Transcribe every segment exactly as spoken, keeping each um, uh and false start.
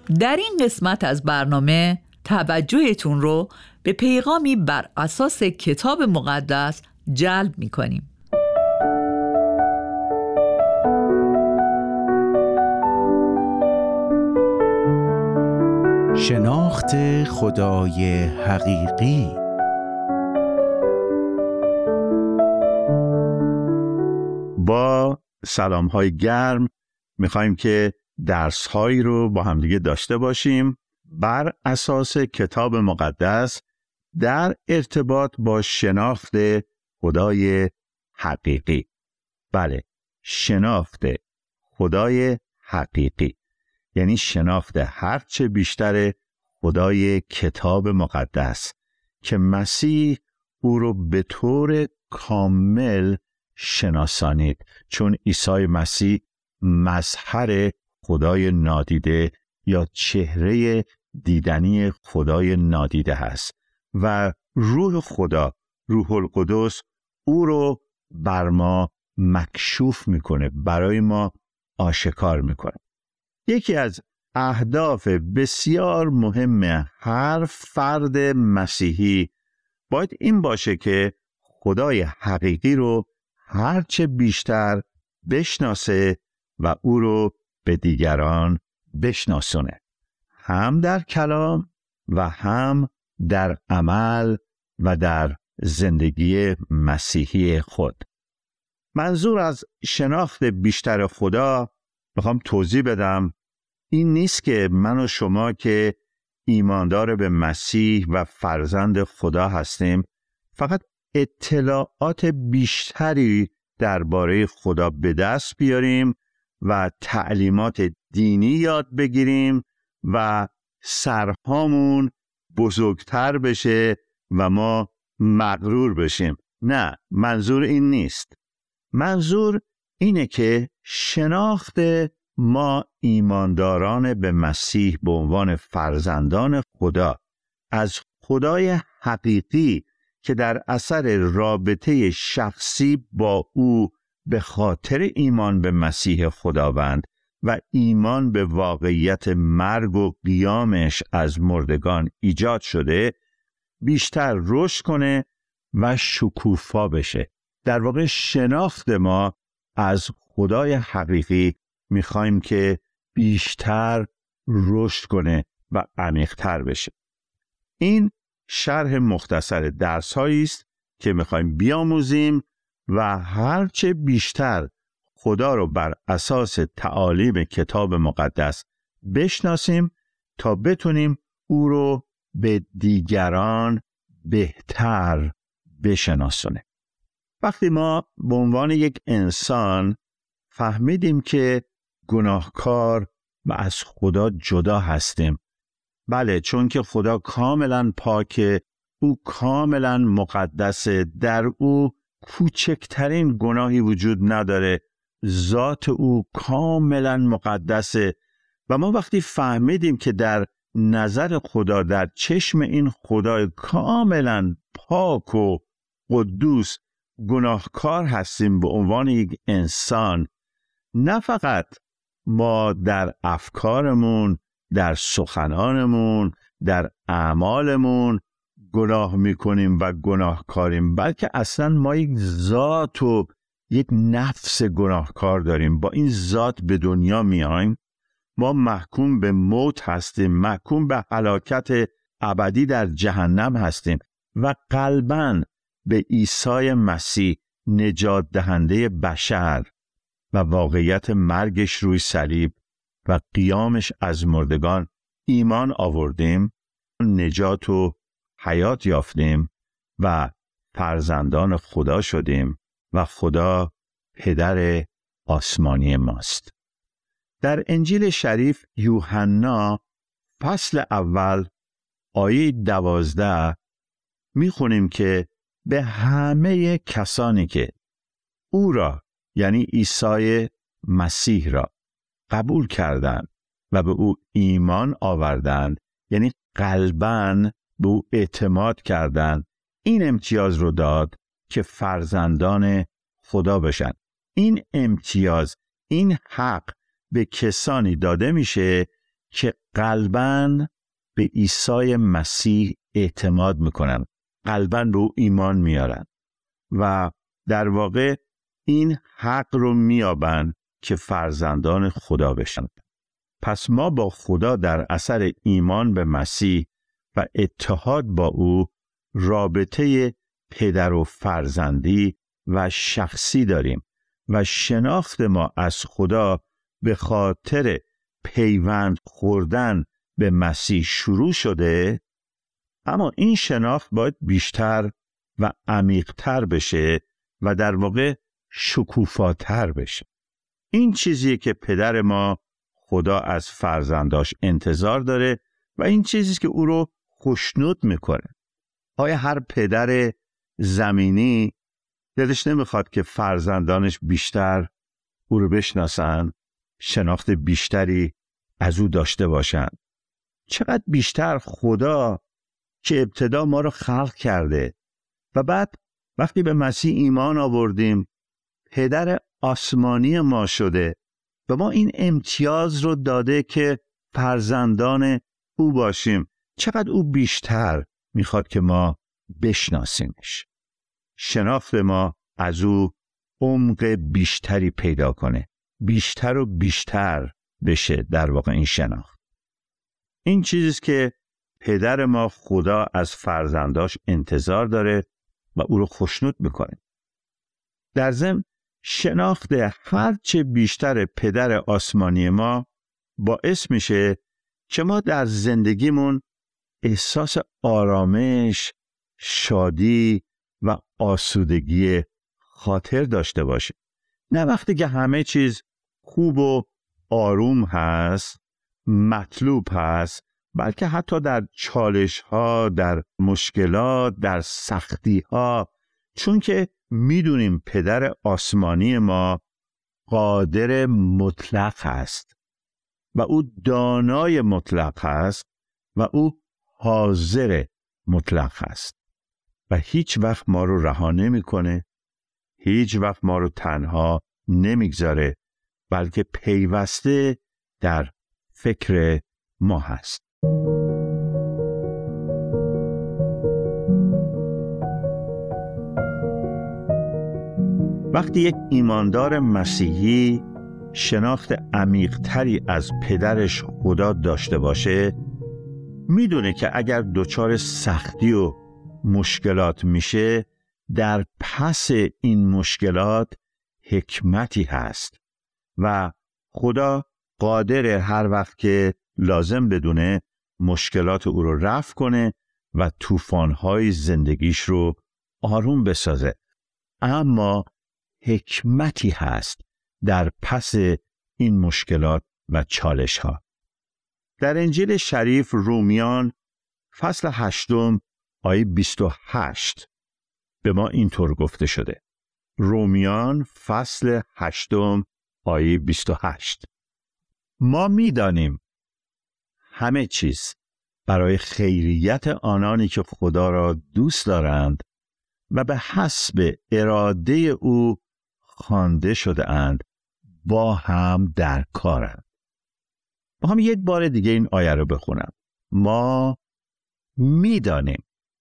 در این قسمت از برنامه توجهتون رو به پیغامی بر اساس کتاب مقدس جلب می‌کنیم. شناخت خدای حقیقی. با سلام‌های گرم می‌خوایم که درس‌هایی رو با همدیگه داشته باشیم بر اساس کتاب مقدس در ارتباط با شناخت خدای حقیقی. بله، شناخت خدای حقیقی یعنی شناخت هرچه بیشتر خدای کتاب مقدس که مسیح او رو به طور کامل شناسانید، چون عیسی مسیح مظهر خدای نادیده یا چهره دیدنی خدای نادیده هست و روح خدا، روح القدس او رو بر ما مکشوف میکنه، برای ما آشکار میکنه. یکی از اهداف بسیار مهم هر فرد مسیحی باید این باشه که خدای حقیقی رو هرچه بیشتر بشناسه و او رو به دیگران بشناسونه، هم در کلام و هم در عمل و در زندگی مسیحی خود. منظور از شناخت بیشتر خدا میخوام توضیح بدم این نیست که من و شما که ایماندار به مسیح و فرزند خدا هستیم فقط اطلاعات بیشتری درباره خدا به دست بیاریم و تعلیمات دینی یاد بگیریم و سرهامون بزرگتر بشه و ما مغرور بشیم. نه، منظور این نیست. منظور اینه که شناخت ما ایمانداران به مسیح به عنوان فرزندان خدا از خدای حقیقی که در اثر رابطه شخصی با او به خاطر ایمان به مسیح خداوند و ایمان به واقعیت مرگ و قیامش از مردگان ایجاد شده بیشتر رشد کنه و شکوفا بشه. در واقع شناخت ما از خدای حقیقی میخوایم که بیشتر رشد کنه و عمیق‌تر بشه. این شرح مختصر درس‌هایی است که میخوایم بیاموزیم و هرچه بیشتر خدا رو بر اساس تعالیم کتاب مقدس بشناسیم تا بتونیم او رو به دیگران بهتر بشناسونه. وقتی ما به عنوان یک انسان فهمیدیم که گناهکار و از خدا جدا هستیم، بله، چون که خدا کاملا پاکه، او کاملا مقدسه، در او کوچکترین گناهی وجود نداره، ذات او کاملا مقدسه و ما وقتی فهمیدیم که در نظر خدا، در چشم این خدای کاملا پاک و قدوس گناهکار هستیم به عنوان یک انسان، نه فقط ما در افکارمون، در سخنانمون، در اعمالمون گناه میکنیم و گناهکاریم، بلکه اصلا ما یک ذات و یک نفس گناهکار داریم. با این ذات به دنیا میایم، ما محکوم به موت هستیم، محکوم به هلاکت ابدی در جهنم هستیم و قلباً به عیسی مسیح نجات دهنده بشر و واقعیت مرگش روی صلیب و قیامش از مردگان ایمان آوردیم، نجات و حیات یافتیم و فرزندان خدا شدیم و خدا پدر آسمانی ماست. در انجیل شریف یوحنا فصل اول آیه دوازده میخونیم که به همه کسانی که او را، یعنی عیسی مسیح را قبول کردند و به او ایمان آوردند، یعنی قلباً به او اعتماد کردند، این امتیاز رو داد که فرزندان خدا بشن. این امتیاز، این حق به کسانی داده میشه که قلباً به عیسی مسیح اعتماد میکنن، قلباً به او ایمان میارن و در واقع این حق رو میابن که فرزندان خدا بشن. پس ما با خدا در اثر ایمان به مسیح و اتحاد با او رابطه پدر و فرزندی و شخصی داریم و شناخت ما از خدا به خاطر پیوند خوردن به مسیح شروع شده، اما این شناخت باید بیشتر و عمیق‌تر بشه و در واقع شکوفاتر بشه. این چیزیه که پدر ما خدا از فرزنداش انتظار داره و این چیزیه که او رو خوشنود میکنه. آیا هر پدر زمینی دلش نمیخواد که فرزندانش بیشتر او رو بشناسن، شناخت بیشتری از او داشته باشن؟ چقدر بیشتر خدا که ابتدا ما رو خلق کرده و بعد وقتی به مسیح ایمان آوردیم پدر آسمانی ما شده و ما این امتیاز رو داده که فرزندان او باشیم. چقدر او بیشتر میخواد که ما بشناسیمش، شناخت ما از او عمق بیشتری پیدا کنه، بیشتر و بیشتر بشه. در واقع این شناخت این چیزیست که پدر ما خدا از فرزنداش انتظار داره و او رو خوشنود میکنه. در ضمن شناخت هرچه بیشتر پدر آسمانی ما باعث میشه که ما در زندگیمون احساس آرامش، شادی و آسودگی خاطر داشته باشیم. نه وقتی که همه چیز خوب و آروم هست، مطلوب هست، بلکه حتی در چالش ها، در مشکلات، در سختی ها، چون که میدونیم پدر آسمانی ما قادر مطلق هست و او دانای مطلق هست و او حاضر مطلق هست و هیچ وقت ما رو رها نمیکنه، هیچ وقت ما رو تنها نمیگذاره، بلکه پیوسته در فکر ما هست. وقتی یک ایماندار مسیحی شناخت عمیق‌تری از پدرش خدا داشته باشه، میدونه که اگر دچار سختی و مشکلات میشه، در پس این مشکلات حکمتی هست و خدا قادر هر وقت که لازم بدونه مشکلات او رو رفع کنه و طوفان‌های زندگیش رو آروم بسازه. اما حکمتی هست در پس این مشکلات و چالش ها. در انجیل شریف رومیان فصل هشتم آیه بیست و هشت به ما اینطور گفته شده. رومیان فصل هشتم آیه بیست و هشت: ما می‌دانیم همه چیز برای خیریت آنانی که خدا را دوست دارند و به حسب اراده او خوانده شده اند با هم در کارند. با هم یک بار دیگه این آیه رو بخونم. ما می‌دانیم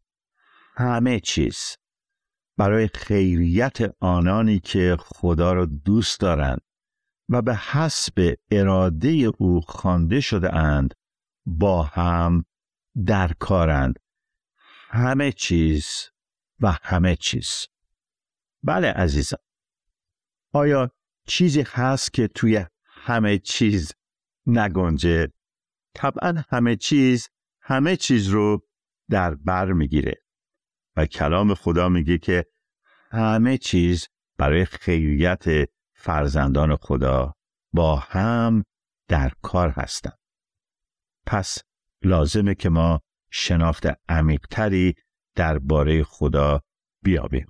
همه چیز برای خیریت آنانی که خدا را دوست دارند و به حسب اراده او خوانده شده اند با هم در کارند. همه چیز و همه چیز. بله عزیزان، آیا چیزی هست که توی همه چیز نگنجه؟ طبعا همه چیز همه چیز رو در بر میگیره و کلام خدا میگه که همه چیز برای خیریت فرزندان خدا با هم در کار هستن. پس لازمه که ما شناخت عمیق‌تری درباره خدا بیابیم.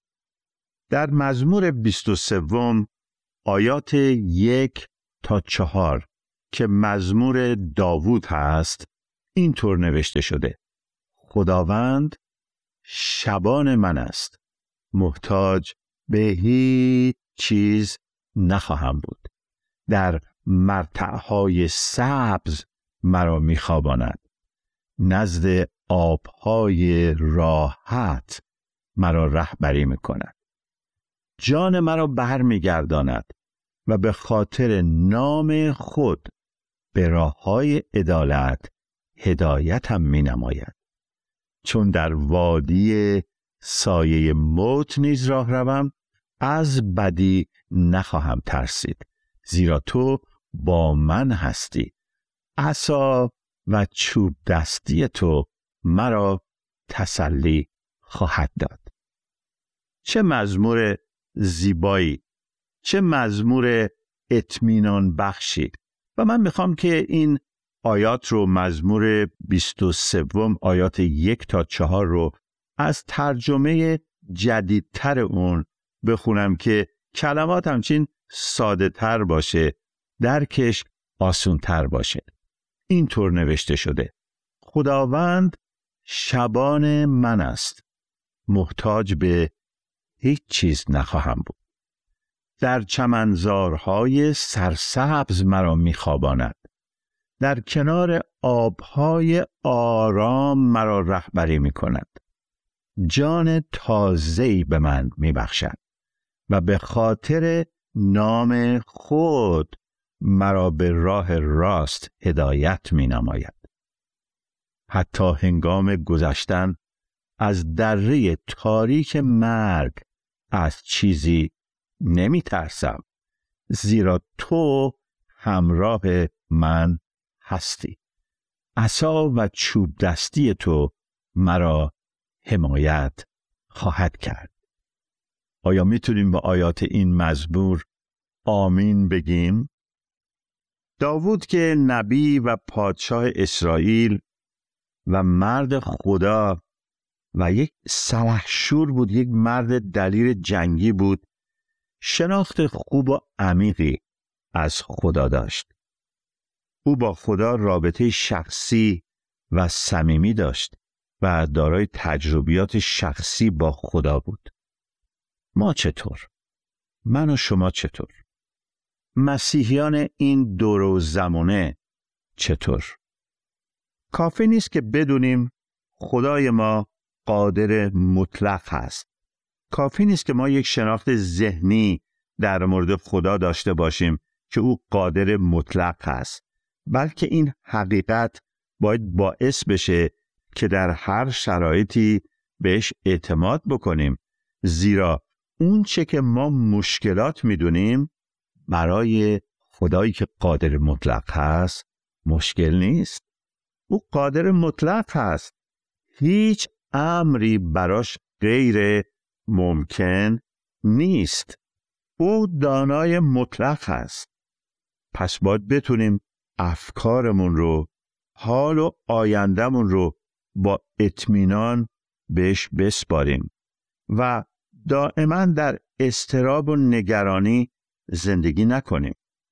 در مزمور بیست و سوم آیات یک تا چهار که مزمور داوود هست اینطور نوشته شده: خداوند شبان من است، محتاج به هیچ چیز نخواهم بود. در مرتعهای سبز مرا میخواباند. نزد آبهای راحت مرا رهبری میکند. جان مرا بر میگرداند و به خاطر نام خود به راههای عدالت هدایتم مینماید. چون در وادی سایه موت نیز راه روم، از بدی نخواهم ترسید، زیرا تو با من هستی. عصا و چوب دستی تو مرا تسلی خواهد داد. چه مزمور زیبایی، چه مزمور اطمینان بخشی. و من میخوام که این آیات رو، مزمور بیست و سه آیات یک تا چهار رو از ترجمه جدیدتر اون بخونم که کلمات همچین ساده تر باشه، درکش آسون تر باشه. اینطور نوشته شده: خداوند شبان من است، محتاج به هیچ چیز نخواهم بود. در چمنزارهای سرسبز مرا میخواباند، در کنار آبهای آرام مرا رهبری میکند. جان تازه‌ای به من میبخشد و به خاطر نام خود مرا به راه راست هدایت مینماید. حتی هنگام گذشتن از دره تاریک مرگ از چیزی نمی ترسم، زیرا تو همراه من هستی. عصا و چوب دستی تو مرا حمایت خواهد کرد. آیا میتونیم به آیات این مزمور آمین بگیم؟ داوود که نبی و پادشاه اسرائیل و مرد خدا و یک سلحشور بود، یک مرد دلیر جنگی بود، شناخت خوب و عمیقی از خدا داشت. او با خدا رابطه شخصی و صمیمی داشت و دارای تجربیات شخصی با خدا بود. ما چطور؟ من و شما چطور؟ مسیحیان این دور و زمانه چطور؟ کافی نیست که بدونیم خدای ما قادر مطلق هست. کافی نیست که ما یک شناخت ذهنی در مورد خدا داشته باشیم که او قادر مطلق هست، بلکه این حقیقت باید باعث بشه که در هر شرایطی بهش اعتماد بکنیم، زیرا اون چه که ما مشکلات میدونیم برای خدایی که قادر مطلق هست مشکل نیست. او قادر مطلق هست، هیچ امری براش غیر ممکن نیست. او دانای مطلق هست. پس باید بتونیم افکارمون رو، حال و آیندهمون رو با اطمینان بهش بسپاریم و دائما در اضطراب و نگرانی زندگی نکنیم.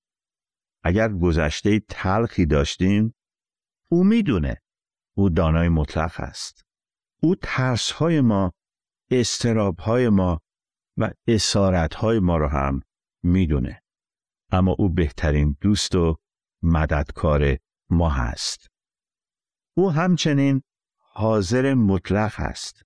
اگر گذشته تلخی داشتیم، او میدونه. او دانای مطلق است. او ترس‌های ما، اضطراب‌های ما و اسارت‌های ما رو هم میدونه. اما او بهترین دوست و مددکار ما هست. او همچنین حاضر مطلق هست.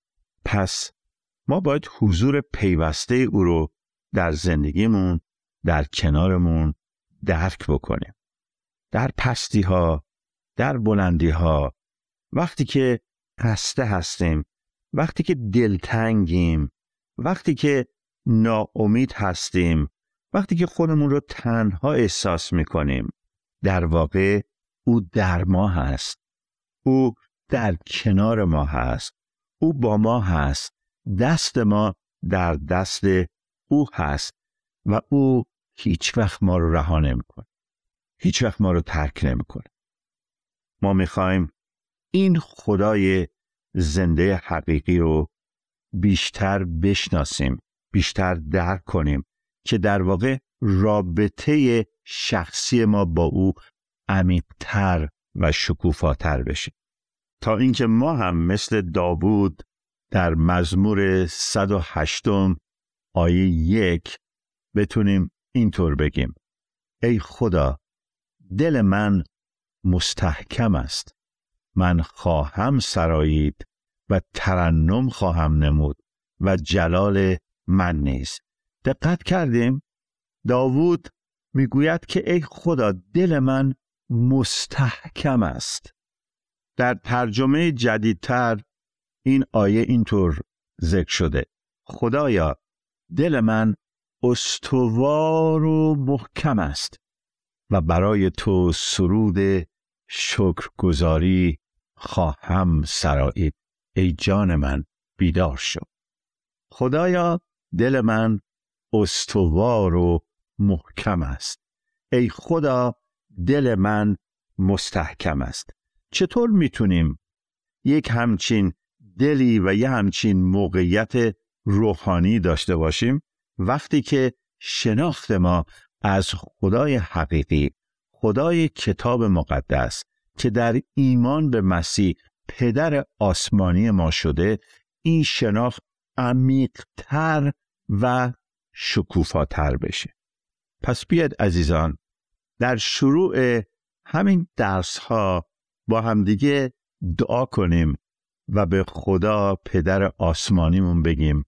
پس ما باید حضور پیوسته او رو در زندگیمون، در کنارمون درک بکنیم. در پستی ها، در بلندی ها، وقتی که خسته هستیم، وقتی که دلتنگیم، وقتی که ناامید هستیم، وقتی که خودمون رو تنها احساس میکنیم، در واقع او در ما هست. او در کنار ما هست. او با ما هست. دست ما در دست او هست و او هیچ وقت ما رو رها نمیکنه. هیچ وقت ما رو ترک نمیکنه. ما میخوایم این خدای زنده حقیقی رو بیشتر بشناسیم، بیشتر درک کنیم که در واقع رابطه شخصی ما با او عمیق‌تر و شکوفاتر بشه، تا اینکه ما هم مثل داوود در مزمور صد و هشت آیه یک بتونیم اینطور بگیم: ای خدا، دل من مستحکم است. من خواهم سرایید و ترنم خواهم نمود و جلال من نیز. دقت کردیم؟ داوود میگوید که ای خدا دل من مستحکم است. در ترجمه جدیدتر این آیه اینطور ذکر شده: خدایا دل من استوار و محکم است و برای تو سرود شکرگزاری خواهم سرایید. ای جان من بیدار شو. خدایا دل من استوار و محکم است. ای خدا دل من مستحکم است. چطور میتونیم یک همچین دلی و یه همچین موقعیت روحانی داشته باشیم وقتی که شناخت ما از خدای حقیقی، خدای کتاب مقدس که در ایمان به مسیح پدر آسمانی ما شده، این شناخت عمیق‌تر و شکوفاتر بشه. پس بیاد عزیزان در شروع همین درس ها با همدیگه دعا کنیم و به خدا پدر آسمانیمون بگیم: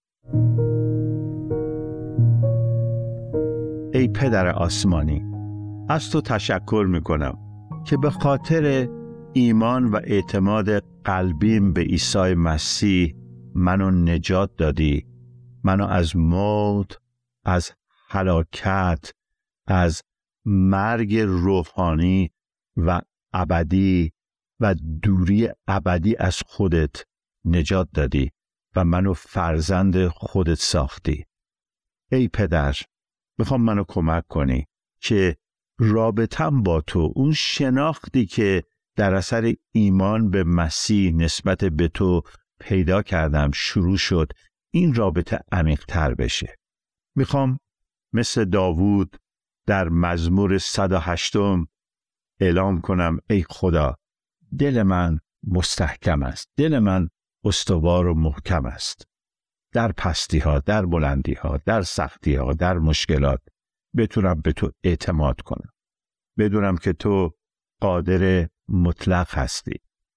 ای پدر آسمانی، از تو تشکر میکنم که به خاطر ایمان و اعتماد قلبیم به عیسی مسیح منو نجات دادی. منو از موت، از هلاکت، از مرگ روحانی و ابدی و دوری ابدی از خودت نجات دادی و منو فرزند خودت ساختی. ای پدر، میخوام منو کمک کنی که رابطم با تو، اون شناختی که در اثر ایمان به مسیح نسبت به تو پیدا کردم شروع شد، این رابطه عمیق‌تر بشه. میخوام مثل داوود در مزمور صد و هشتم اعلام کنم: ای خدا دل من مستحکم است، دل من استوار و محکم است. در پستی ها، در بلندی ها، در سختی ها، در مشکلات بتونم به تو اعتماد کنم. بدونم که تو قادر مطلق هستی،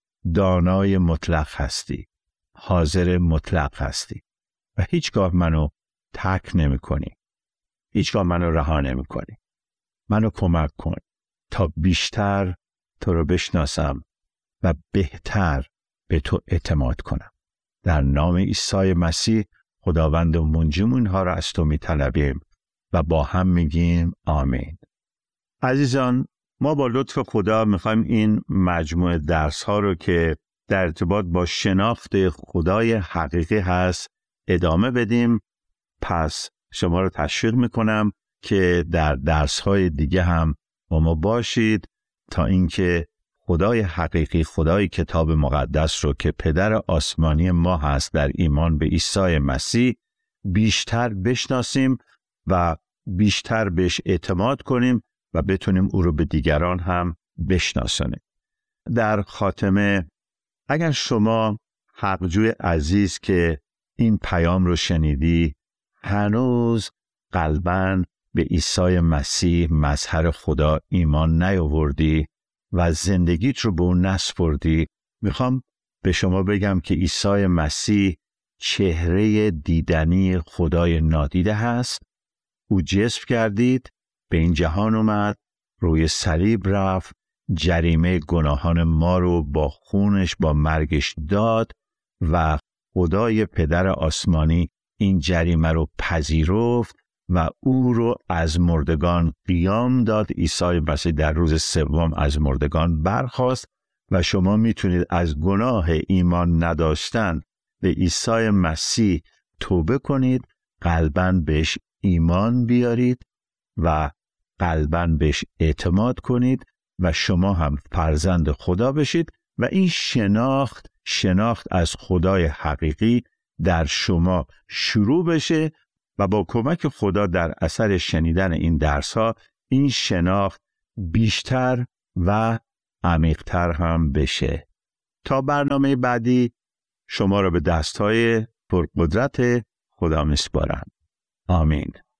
دانای مطلق هستی، حاضر مطلق هستی و هیچگاه منو ترک نمی کنی، هیچگاه منو رها نمی کنی. منو کمک کن تا بیشتر تو رو بشناسم و بهتر به تو اعتماد کنم. در نام عیسی مسیح خداوند و منجیمون ها را از تو می طلبیم و با هم میگیم آمین. عزیزان، ما با لطف خدا میخوایم این مجموعه درس ها رو که در ارتباط با شناخت خدای حقیقی هست ادامه بدیم. پس شما رو تشویق میکنم که در درس های دیگه هم با ما باشید تا اینکه خدای حقیقی، خدای کتاب مقدس رو که پدر آسمانی ما هست در ایمان به عیسی مسیح بیشتر بشناسیم و بیشتر بهش اعتماد کنیم و بتونیم او رو به دیگران هم بشناسونیم. در خاتمه، اگر شما حقجوی عزیز که این پیام رو شنیدی هنوز قلباً به عیسی مسیح مظهر خدا ایمان نیاوردی و زندگیت رو به اون نسپردی، میخوام به شما بگم که عیسی مسیح چهره دیدنی خدای نادیده هست. او جسم گردید، به این جهان اومد، روی صلیب رفت، جریمه گناهان ما رو با خونش، با مرگش داد و خدای پدر آسمانی این جریمه رو پذیرفت و او رو از مردگان قیام داد. عیسی مسیح در روز سوم از مردگان برخاست و شما میتونید از گناه ایمان نداشتن به عیسی مسیح توبه کنید، قلباً بهش ایمان بیارید و قلباً بهش اعتماد کنید و شما هم فرزند خدا بشید و این شناخت شناخت از خدای حقیقی در شما شروع بشه و با کمک خدا در اثر شنیدن این درس ها این شناخت بیشتر و عمیق‌تر هم بشه. تا برنامه بعدی شما را به دستهای پرقدرت خدا میسپارم. آمین.